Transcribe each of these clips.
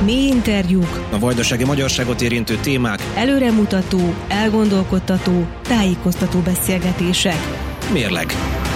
Mély interjúk, a vajdasági magyarságot érintő témák, előremutató, elgondolkodtató, tájékoztató beszélgetések. Mérleg.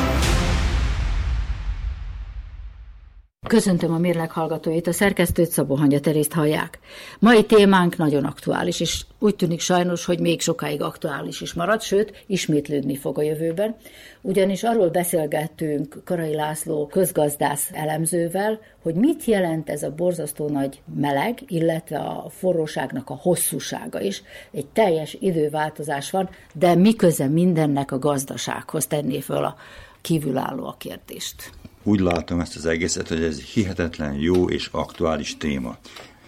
Köszöntöm a Mérleg hallgatóit, a szerkesztőt, Szabó Hangya Terészt hallják. Mai témánk nagyon aktuális, és úgy tűnik sajnos, hogy még sokáig aktuális is marad, sőt, ismétlődni fog a jövőben. Ugyanis arról beszélgettünk Karai László közgazdász elemzővel, hogy mit jelent ez a borzasztó nagy meleg, illetve a forróságnak a hosszúsága is. Egy teljes időváltozás van, de mi köze mindennek a gazdasághoz, tenné föl a kívülálló a kérdést. Úgy látom ezt az egészet, hogy ez hihetetlen jó és aktuális téma.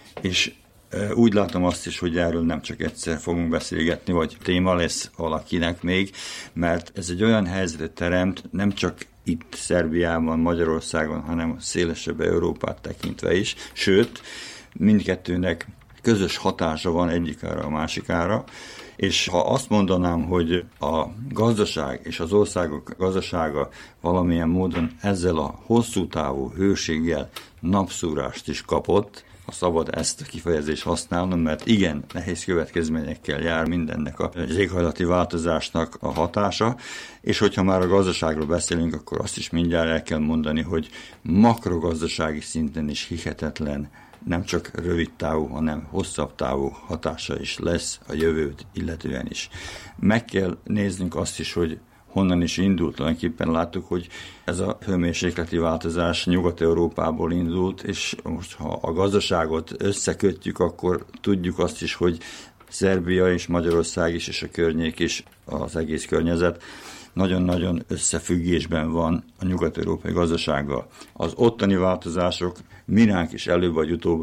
És úgy látom azt is, hogy erről nem csak egyszer fogunk beszélgetni, vagy téma lesz valakinek még, mert ez egy olyan helyzetet teremt, nem csak itt Szerbiában, Magyarországon, hanem szélesebb Európát tekintve is, sőt, mindkettőnek közös hatása van egyikára a másikára, és ha azt mondanám, hogy a gazdaság és az országok gazdasága valamilyen módon ezzel a hosszú távú hőséggel napszúrást is kapott, ha szabad ezt a kifejezést használnom, mert igen, nehéz következményekkel jár mindennek az éghajlati változásnak a hatása, és hogyha már a gazdaságról beszélünk, akkor azt is mindjárt el kell mondani, hogy makrogazdasági szinten is hihetetlen, nem csak rövid távú, hanem hosszabb távú hatása is lesz a jövőt illetően is. Meg kell néznünk azt is, hogy honnan is indult. Tulajdonképpen láttuk, hogy ez a hőmérsékleti változás Nyugat-Európából indult, és most ha a gazdaságot összekötjük, akkor tudjuk azt is, hogy Szerbia és Magyarország is, és a környék is, az egész környezet nagyon-nagyon összefüggésben van a nyugat-európai gazdasággal. Az ottani változások miránk is előbb vagy utóbb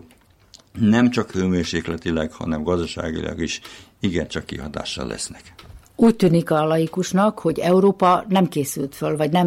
nem csak hőmérsékletileg, hanem gazdaságilag is igencsak kihatással lesznek. Úgy tűnik a laikusnak, hogy Európa nem készült föl, vagy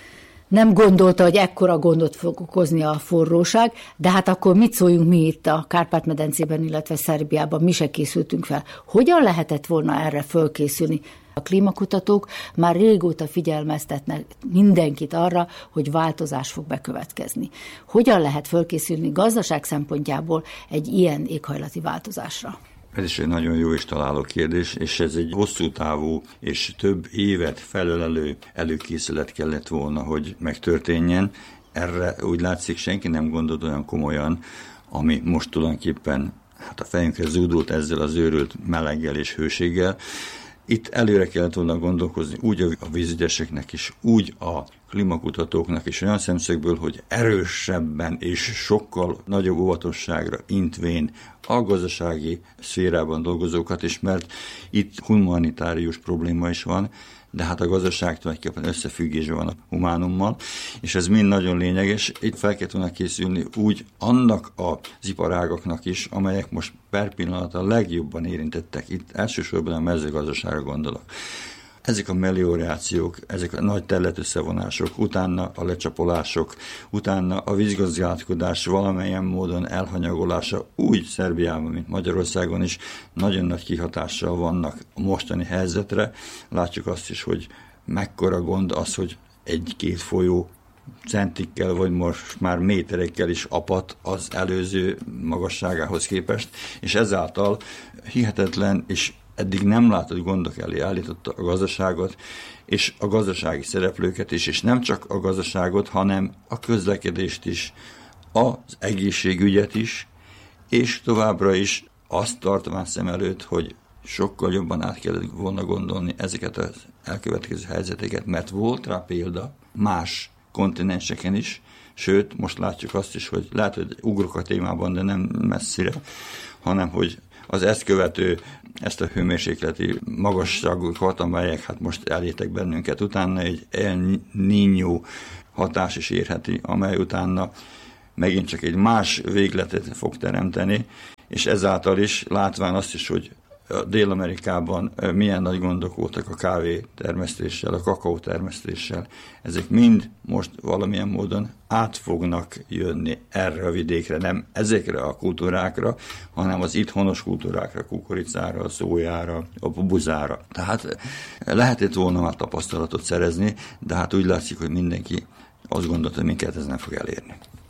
nem gondolta, hogy ekkora gondot fog okozni a forróság, de hát akkor mit szóljunk mi itt a Kárpát-medencében, illetve Szerbiában, mi se készültünk fel. Hogyan lehetett volna erre fölkészülni? A klímakutatók már régóta figyelmeztetnek mindenkit arra, hogy változás fog bekövetkezni. Hogyan lehet fölkészülni gazdaság szempontjából egy ilyen éghajlati változásra? Ez is egy nagyon jó és találó kérdés, és ez egy hosszú távú és több évet felölelő előkészület kellett volna, hogy megtörténjen. Erre úgy látszik, senki nem gondolt olyan komolyan, ami most tulajdonképpen a fejünkre zúdult ezzel az őrült meleggel és hőséggel. Itt előre kellett volna gondolkozni úgy a vízügyeseknek is, úgy a klímakutatóknak is olyan szemszögből, hogy erősebben és sokkal nagyobb óvatosságra intvén a gazdasági szférában dolgozókat is, mert itt humanitárius probléma is van, de hát a gazdaság tulajdonképpen összefüggésben van a humánummal, és ez mind nagyon lényeges. Itt fel kell tudnak készülni úgy annak az iparágaknak is, amelyek most per pillanat a legjobban érintettek. Itt elsősorban a mezőgazdaságra gondolok. Ezek a meliorációk, ezek a nagy területösszevonások, utána a lecsapolások, utána a vízgazdálkodás valamilyen módon elhanyagolása úgy Szerbiában, mint Magyarországon is nagyon nagy kihatással vannak a mostani helyzetre. Látjuk azt is, hogy mekkora gond az, hogy egy-két folyó centikkel, vagy most már méterekkel is apadt az előző magasságához képest, és ezáltal hihetetlen és eddig nem látott gondok elé állította a gazdaságot, és a gazdasági szereplőket is, és nem csak a gazdaságot, hanem a közlekedést is, az egészségügyet is, és továbbra is azt tartom szem előtt, hogy sokkal jobban át kellett volna gondolni ezeket az elkövetkező helyzeteket, mert volt rá példa más kontinenseken is, sőt, most látjuk azt is, hogy lehet, hogy ugrok a témában, de nem messzire, hanem hogy az ezt követő, ezt a hőmérsékleti magasságokat, amelyek hát most elértek bennünket, utána egy El Niño hatás is érheti, amely utána megint csak egy más végletet fog teremteni, és ezáltal is látván azt is, hogy Dél-Amerikában milyen nagy gondok voltak a kávé termesztéssel, a kakaó termesztéssel. Ezek mind most valamilyen módon át fognak jönni erre a vidékre, nem ezekre a kultúrákra, hanem az itt honos kultúrákra, kukoricára, a szójára, a buzára. Tehát lehetett volna már tapasztalatot szerezni, de hát úgy látszik, hogy mindenki azt gondolta, hogy minket ez nem fog elérni.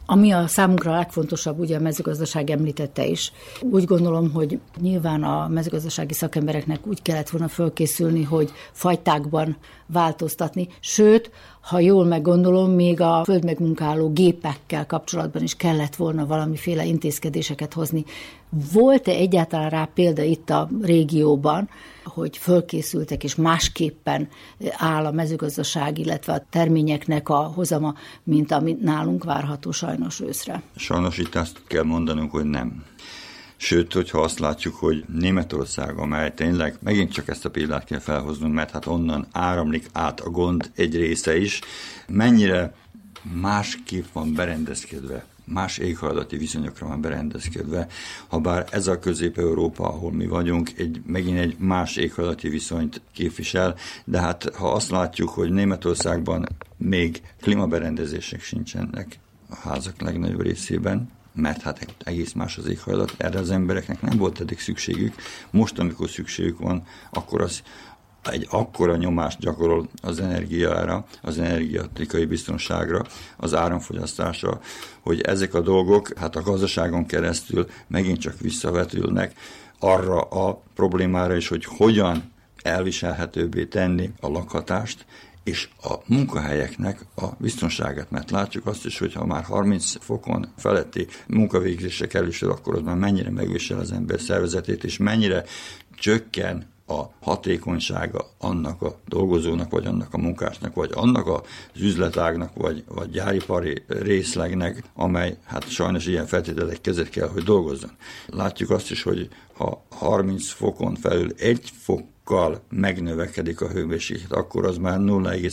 Ami a számunkra a legfontosabb, ugye a mezőgazdaság említette is. Úgy gondolom, hogy nyilván a mezőgazdasági szakembereknek úgy kellett volna fölkészülni, hogy fajtákban változtatni, sőt, ha jól meggondolom, még a földmegmunkáló gépekkel kapcsolatban is kellett volna valamiféle intézkedéseket hozni. Volt-e egyáltalán rá példa itt a régióban, hogy fölkészültek és másképpen áll a mezőgazdaság, illetve a terményeknek a hozama, mint amit nálunk várható sajnos őszre? Sajnos itt azt kell mondanunk, hogy nem. Sőt, hogyha azt látjuk, hogy Németország, amely tényleg megint csak ezt a példát kell felhoznunk, mert hát onnan áramlik át a gond egy része is, mennyire másképp van berendezkedve, más éghajlati viszonyokra van berendezkedve, habár ez a Közép-Európa, ahol mi vagyunk, megint egy más éghajlati viszonyt képvisel, de hát ha azt látjuk, hogy Németországban még klímaberendezések sincsenek a házak legnagyobb részében, mert hát egész más az éghajlat, erre az embereknek nem volt eddig szükségük. Most, amikor szükségük van, akkor az egy akkora nyomást gyakorol az energiára, az energetikai biztonságra, az áramfogyasztásra, hogy ezek a dolgok hát a gazdaságon keresztül megint csak visszavetülnek arra a problémára is, hogy hogyan elviselhetőbbé tenni a lakhatást, és a munkahelyeknek a biztonságát, mert látjuk azt is, hogy ha már 30 fokon feletti munkavégzésre kerül, akkor az már mennyire megvisel az ember szervezetét, és mennyire csökken a hatékonysága annak a dolgozónak, vagy annak a munkásnak, vagy annak az üzletágnak, vagy gyáripari részlegnek, amely hát sajnos ilyen feltételek között kell, hogy dolgozzon. Látjuk azt is, hogy ha 30 fokon felül 1 fokkal megnövekedik a hőmérséklet, akkor az már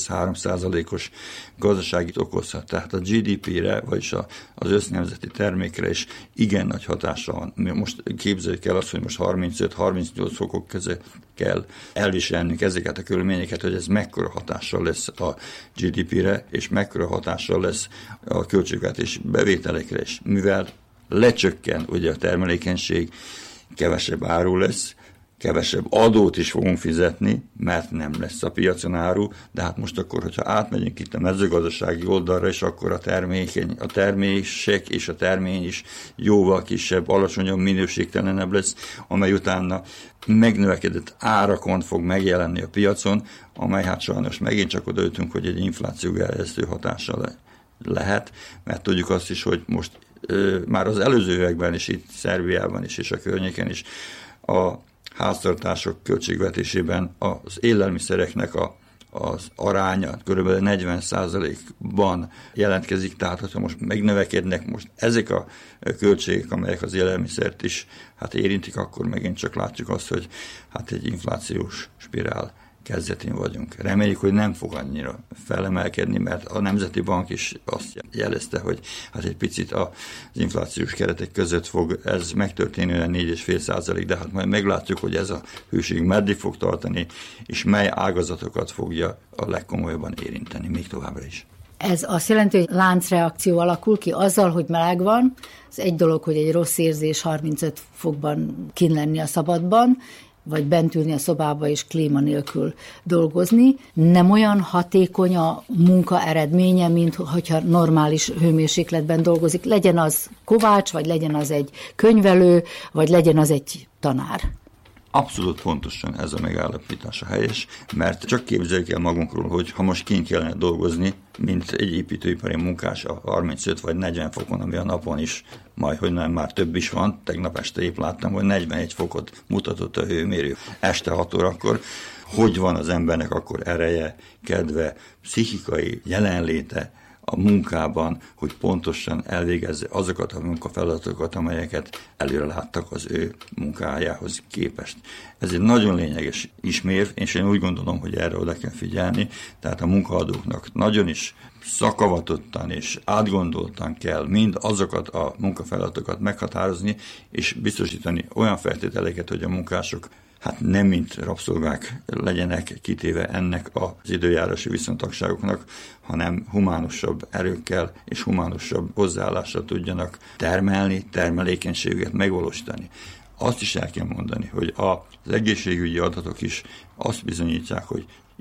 0,3%-os gazdaságit okozhat. Tehát a GDP-re, vagyis az össznemzeti termékre is igen nagy hatása van. Most képzeljük el azt, hogy most 35-38 fokok között kell elviselnünk ezeket a körülményeket, hogy ez mekkora hatással lesz a GDP-re, és mekkora hatással lesz a költségvetési bevételekre is. Mivel lecsökken ugye a termelékenység, kevesebb áru lesz, kevesebb adót is fogunk fizetni, mert nem lesz a piacon áru, de hát most akkor, hogyha átmegyünk itt a mezőgazdasági oldalra, és akkor a termések és a termény is jóval kisebb, alacsonyabb, minőségtelenebb lesz, amely utána megnövekedett árakon fog megjelenni a piacon, amely hát sajnos megint csak odaütünk, hogy egy inflációgerjesztő hatással lehet, mert tudjuk azt is, hogy most már az előző években is, itt Szerbiában is, és a környéken is a háztartások költségvetésében az élelmiszereknek az aránya kb. 40%-ban jelentkezik, tehát hogyha most megnövekednek most ezek a költségek, amelyek az élelmiszert is hát érintik, akkor megint csak látjuk azt, hogy hát egy inflációs spirál kezdetén vagyunk. Reméljük, hogy nem fog annyira felemelkedni, mert a Nemzeti Bank is azt jelezte, hogy hát egy picit az inflációs keretek között fog ez megtörténni, olyan 4,5%, de hát majd meglátjuk, hogy ez a hőség meddig fog tartani, és mely ágazatokat fogja a legkomolyabban érinteni, még továbbra is. Ez azt jelenti, hogy láncreakció alakul ki azzal, hogy meleg van. Ez egy dolog, hogy egy rossz érzés 35 fokban kint lenni a szabadban, vagy bent ülni a szobába és klíma nélkül dolgozni. Nem olyan hatékony a munka eredménye, mint hogyha normális hőmérsékletben dolgozik. Legyen az kovács, vagy legyen az egy könyvelő, vagy legyen az egy tanár. Abszolút pontosan ez a megállapítása helyes, mert csak képzeljük el magunkról, hogy ha most kint kellene dolgozni, mint egy építőipari munkás a 35 vagy 40 fokon, ami a napon is, majd hogy nem, már több is van, tegnap este épp láttam, hogy 41 fokot mutatott a hőmérő este 6 órakor. Hogy van az embernek akkor ereje, kedve, pszichikai jelenléte a munkában, hogy pontosan elvégezze azokat a munkafeladatokat, amelyeket előre láttak az ő munkájához képest. Ez egy nagyon lényeges ismérv, és én úgy gondolom, hogy erre oda kell figyelni, tehát a munkaadóknak nagyon is szakavatottan és átgondoltan kell mind azokat a munkafeladatokat meghatározni, és biztosítani olyan feltételeket, hogy a munkások hát nem mint rabszolgák legyenek kitéve ennek az időjárási viszontagságoknak, hanem humánusabb erőkkel és humánusabb hozzáállással tudjanak termelni, termelékenységet megvalósítani. Azt is el kell mondani, hogy az egészségügyi adatok is azt bizonyítják, hogy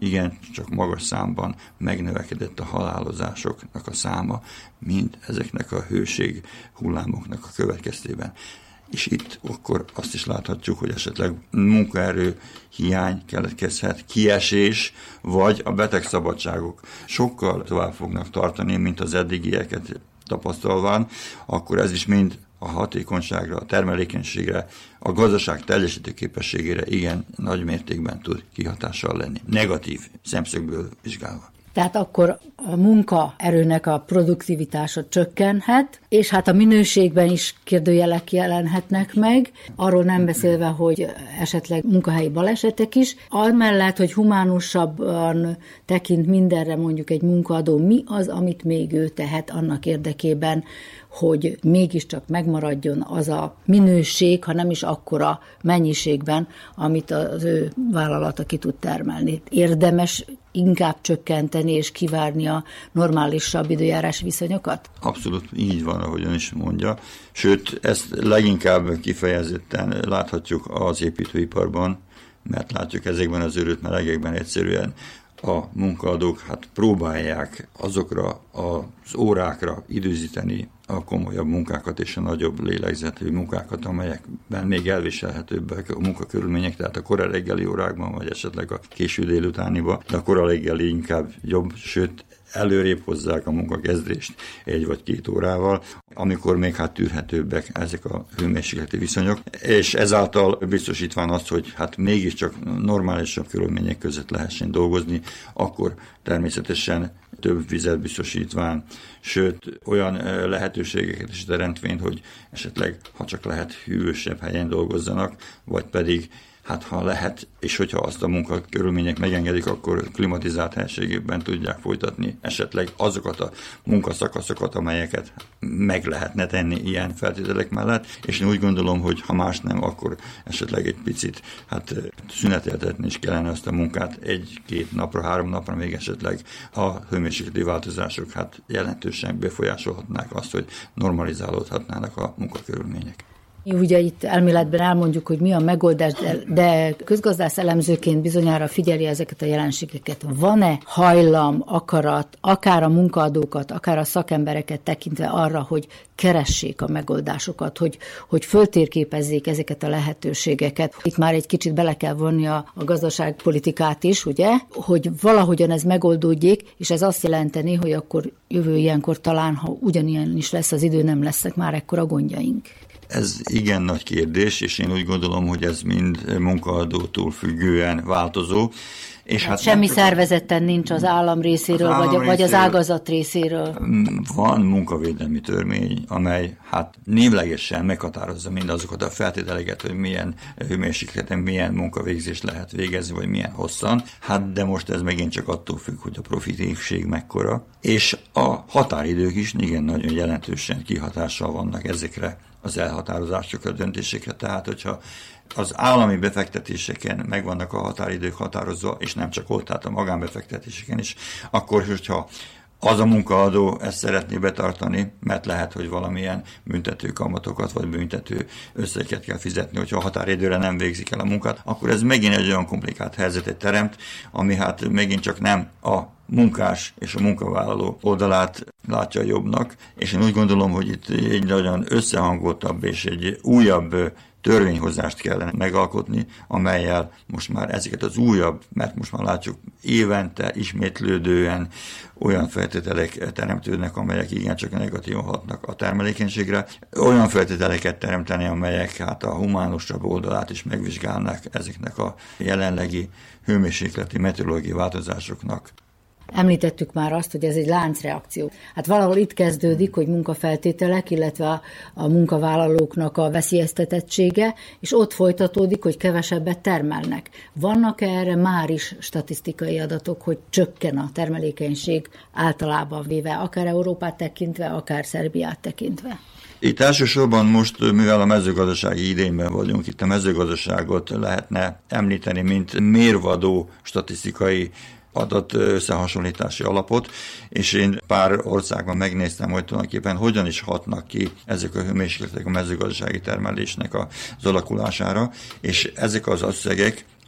igen, csak magas számban megnövekedett a halálozásoknak a száma, mind ezeknek a hőség hullámoknak a következtében. És itt akkor azt is láthatjuk, hogy esetleg munkaerő hiány keletkezhet, kiesés, vagy a betegszabadságok sokkal tovább fognak tartani, mint az eddigieket tapasztalván, akkor ez is mind a hatékonyságra, a termelékenységre, a gazdaság teljesítő képességére igen nagy mértékben tud kihatással lenni. Negatív szemszögből vizsgálva. Tehát akkor a munkaerőnek a produktivitása csökkenhet, és hát a minőségben is kérdőjelek jelenhetnek meg, arról nem beszélve, hogy esetleg munkahelyi balesetek is. Amellett, hogy humánusabban tekint mindenre mondjuk egy munkaadó, mi az, amit még ő tehet annak érdekében, hogy mégiscsak megmaradjon az a minőség, ha nem is akkora mennyiségben, amit az ő vállalata ki tud termelni. Érdemes inkább csökkenteni és kivárni a normálisabb időjárás viszonyokat? Abszolút így van, ahogy ön is mondja. Sőt, ezt leginkább kifejezetten láthatjuk az építőiparban, mert látjuk ezekben az őrült melegekben egyszerűen a munkaadók próbálják azokra az órákra időzíteni a komolyabb munkákat és a nagyobb lélegzetű munkákat, amelyekben még elviselhetőbbek a munkakörülmények, tehát a kora reggeli órákban, vagy esetleg a késő délutániba, de a kora reggeli inkább jobb, sőt előrébb hozzák a munkakezdést 1 vagy 2 órával, amikor még tűrhetőbbek ezek a hőmérsékleti viszonyok, és ezáltal biztosítván azt, hogy mégiscsak normálisabb körülmények között lehessen dolgozni, akkor természetesen több vizet biztosítván, sőt olyan lehetőségeket is teremtvén, hogy esetleg, ha csak lehet, hűvösebb helyen dolgozzanak, vagy pedig ha lehet, és hogyha azt a munkakörülmények megengedik, akkor klimatizált helységében tudják folytatni esetleg azokat a munkaszakaszokat, amelyeket meg lehetne tenni ilyen feltételek mellett, és én úgy gondolom, hogy ha más nem, akkor esetleg egy picit szüneteltetni is kellene azt a munkát 1-2 napra, 3 napra, még esetleg a hőmérsékleti változások jelentősen befolyásolhatnák azt, hogy normalizálódhatnának a munkakörülmények. Ugye itt elméletben elmondjuk, hogy mi a megoldás, de közgazdász elemzőként bizonyára figyeli ezeket a jelenségeket. Van-e hajlam, akarat, akár a munkaadókat, akár a szakembereket tekintve arra, hogy keressék a megoldásokat, hogy föltérképezzék ezeket a lehetőségeket. Itt már egy kicsit bele kell vonni a gazdaságpolitikát is, ugye, hogy valahogyan ez megoldódjék, és ez azt jelenteni, hogy akkor jövő ilyenkor talán, ha ugyanilyen is lesz az idő, nem lesznek már ekkora gondjaink. Ez igen nagy kérdés, és én úgy gondolom, hogy ez mind munkaadótól függően változó. És semmi szervezetten nincs az állam részéről, vagy az ágazat részéről. Van munkavédelmi törvény, amely névlegesen meghatározza mindazokat a feltételeket, hogy milyen hőmérsékleten, milyen munkavégzést lehet végezni, vagy milyen hosszan. De most ez megint csak attól függ, hogy a profitívség mekkora. És a határidők is igen nagyon jelentősen kihatással vannak ezekre az elhatározásokra, döntésekre. Tehát, hogyha az állami befektetéseken megvannak a határidők határozva, és nem csak ott, tehát a magánbefektetéseken is, akkor, hogyha az a munkaadó ezt szeretné betartani, mert lehet, hogy valamilyen büntető kamatokat vagy büntető összeget kell fizetni, hogyha a határidőre nem végzik el a munkát, akkor ez megint egy olyan komplikált helyzetet teremt, ami megint csak nem a munkás és a munkavállaló oldalát látja jobbnak, és én úgy gondolom, hogy itt egy nagyon összehangoltabb és egy újabb törvényhozást kellene megalkotni, amellyel most már ezeket az újabb, mert most már látjuk évente ismétlődően olyan feltételek teremtődnek, amelyek igencsak negatívan hatnak a termelékenységre. Olyan feltételeket teremteni, amelyek a humánusabb oldalát is megvizsgálnak ezeknek a jelenlegi hőmérsékleti meteorológiai változásoknak. Említettük már azt, hogy ez egy láncreakció. Valahol itt kezdődik, hogy munkafeltételek, illetve a munkavállalóknak a veszélyeztetettsége, és ott folytatódik, hogy kevesebbet termelnek. Vannak erre már is statisztikai adatok, hogy csökken a termelékenység általában véve, akár Európát tekintve, akár Szerbiát tekintve? Itt elsősorban most, mivel a mezőgazdasági idényben vagyunk, itt a mezőgazdaságot lehetne említeni, mint mérvadó statisztikai adat összehasonlítási alapot, és én pár országban megnéztem, hogy tulajdonképpen hogyan is hatnak ki ezek a hőmérsékletek a mezőgazdasági termelésnek az alakulására, és ezek az összegek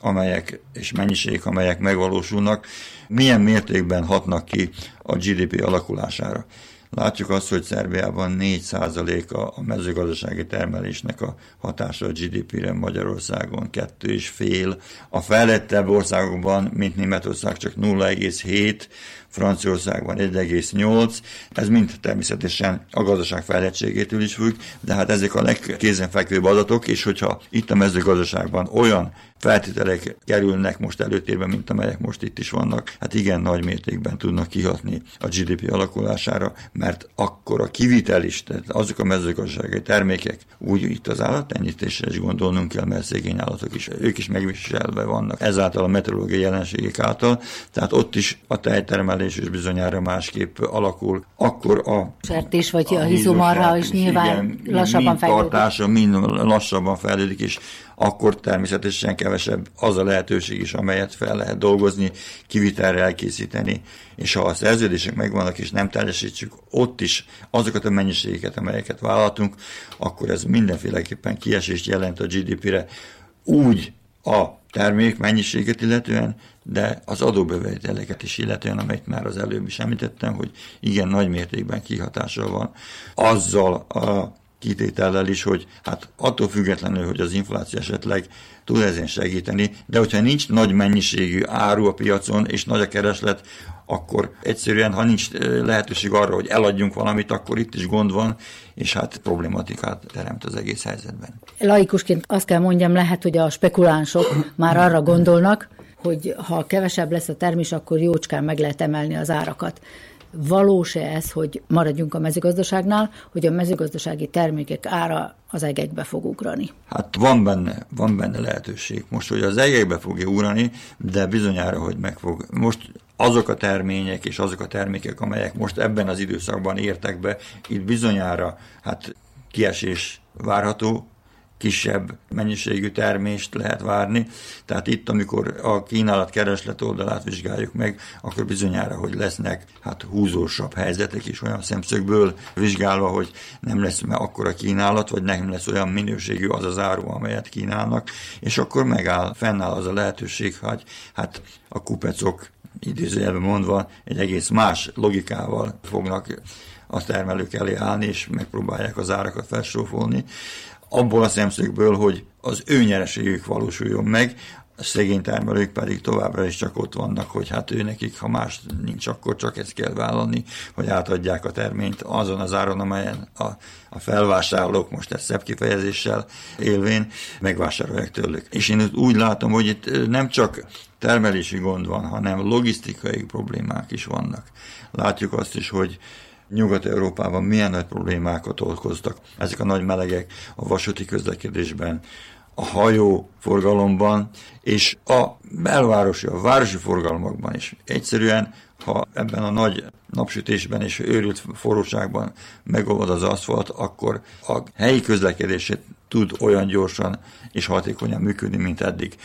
amelyek és mennyiségek, amelyek megvalósulnak, milyen mértékben hatnak ki a GDP alakulására. Látjuk azt, hogy Szerbiában 4% a mezőgazdasági termelésnek a hatása a GDP-re, Magyarországon 2,5%. A fejlettebb országokban, mint Németország, csak 0,7%, Franciaországban 1,8%. Ez mind természetesen a gazdaság fejlettségétől is függ, de hát ezek a legkézenfekvőbb adatok, és hogyha itt a mezőgazdaságban olyan feltételek kerülnek most előtérbe, mint amelyek most itt is vannak, hát igen nagy mértékben tudnak kihatni a GDP alakulására, mert akkor a kivitel is, tehát azok a mezőgazdasági termékek, úgy itt az állattenyésztésre is gondolnunk kell, mert szegény állatok is, ők is megviselve vannak ezáltal a meteorológiai jelenségek által, tehát ott is a tejtermelés is bizonyára másképp alakul. Akkor a sertés vagy a hizomarra is nyilván lassabban fejlődik. Tartása mind lassabban fejlődik, és akkor természetesen kevesebb az a lehetőség is, amelyet fel lehet dolgozni, kivitelre elkészíteni, és ha a szerződések megvannak és nem teljesítjük ott is azokat a mennyiségeket, amelyeket vállaltunk, akkor ez mindenféleképpen kiesést jelent a GDP-re, úgy a termék mennyiséget illetően, de az adóbevételeket is illetően, amelyet már az előbb is említettem, hogy igen nagy mértékben kihatással van. Azzal a kitétellel is, hogy hát attól függetlenül, hogy az infláció esetleg tud ezen segíteni, de hogyha nincs nagy mennyiségű áru a piacon, és nagy a kereslet, akkor egyszerűen, ha nincs lehetőség arra, hogy eladjunk valamit, akkor itt is gond van, és hát problematikát teremt az egész helyzetben. Laikusként azt kell mondjam, lehet, hogy a spekulánsok már arra gondolnak, hogy ha kevesebb lesz a termés, akkor jócskán meg lehet emelni az árakat. Valós-e ez, hogy maradjunk a mezőgazdaságnál, hogy a mezőgazdasági termékek ára az egekbe fog ugrani? Hát van benne lehetőség. Most, hogy az egekbe fogja ugrani, de bizonyára, hogy meg fog. Most azok a termények és azok a termékek, amelyek most ebben az időszakban értek be, itt bizonyára hát kiesés várható, kisebb mennyiségű termést lehet várni. Tehát itt, amikor a kínálat-kereslet oldalát vizsgáljuk meg, akkor bizonyára, hogy lesznek hát húzósabb helyzetek is olyan szemszögből vizsgálva, hogy nem lesz akkora kínálat, vagy nem lesz olyan minőségű az az áru, amelyet kínálnak, és akkor fennáll az a lehetőség, hogy hát a kupecok idézőjelben mondva egy egész más logikával fognak a termelők elé állni, és megpróbálják az árakat felsófolni. Abból a szemszögből, hogy az ő nyereségük valósuljon meg, a szegény termelők pedig továbbra is csak ott vannak, hogy hát nekik, ha más nincs, akkor csak ezt kell vállalni, hogy átadják a terményt azon az áron, amelyen a felvásárlók, most ezt szebb kifejezéssel élvén, megvásárolják tőlük. És én úgy látom, hogy itt nem csak termelési gond van, hanem logisztikai problémák is vannak. Látjuk azt is, hogy Nyugat-Európában milyen nagy problémákat okoztak ezek a nagy melegek a vasúti közlekedésben, a hajó forgalomban, és a belvárosi, a városi forgalmakban is. Egyszerűen, ha ebben a nagy napsütésben és őrült forróságban megolvad az aszfalt, akkor a helyi közlekedését tud olyan gyorsan és hatékonyan működni, mint eddig.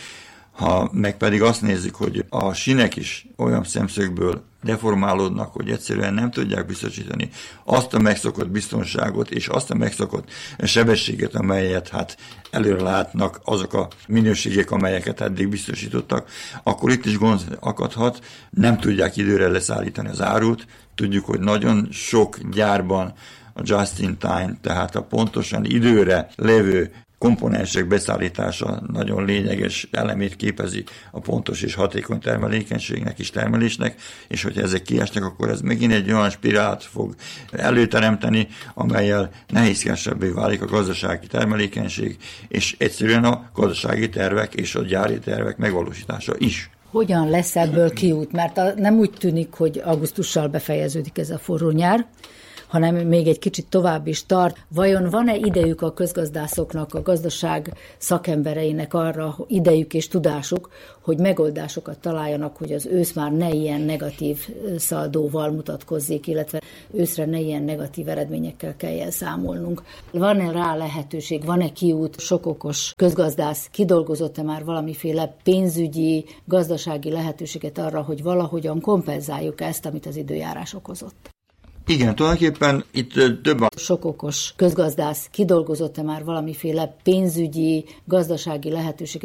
Ha meg pedig azt nézzük, hogy a sínek is olyan szemszögből deformálódnak, hogy egyszerűen nem tudják biztosítani azt a megszokott biztonságot és azt a megszokott sebességet, amelyet hát előre látnak azok a minőségek, amelyeket eddig biztosítottak, akkor itt is gond akadhat, nem tudják időre leszállítani az árut. Tudjuk, hogy nagyon sok gyárban a just in time, tehát a pontosan időre lévő komponensek beszállítása nagyon lényeges elemét képezi a pontos és hatékony termelékenységnek és termelésnek, és hogyha ezek kiesnek, akkor ez megint egy olyan spirált fog előteremteni, amellyel nehézkesebbé válik a gazdasági termelékenység, és egyszerűen a gazdasági tervek és a gyári tervek megvalósítása is. Hogyan lesz ebből kiút? Mert nem úgy tűnik, hogy augusztussal befejeződik ez a forró nyár, hanem még egy kicsit tovább is tart. Vajon van-e idejük a közgazdászoknak, a gazdaság szakembereinek arra, idejük és tudásuk, hogy megoldásokat találjanak, hogy az ősz már ne ilyen negatív szaldóval mutatkozzék, illetve őszre ne ilyen negatív eredményekkel kelljen számolnunk. Van-e rá lehetőség, van-e kiút? Sok okos közgazdász kidolgozott-e már valamiféle pénzügyi, gazdasági lehetőséget arra, hogy valahogyan kompenzáljuk ezt, amit az időjárás okozott? Igen, tulajdonképpen itt több Sok okos közgazdász kidolgozott-e már valamiféle pénzügyi, gazdasági lehetőséget